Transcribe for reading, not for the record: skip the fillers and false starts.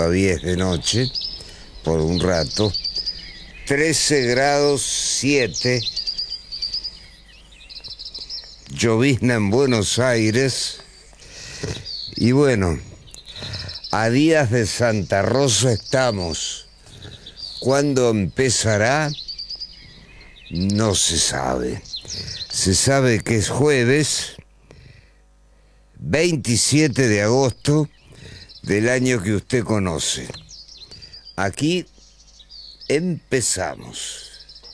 Todavía es de noche, por un rato. 13 grados 7. Llovizna en Buenos Aires. Y bueno, a días de Santa Rosa estamos. ¿Cuándo empezará? No se sabe. Se sabe que es jueves 27 de agosto del año que usted conoce. Aquí empezamos.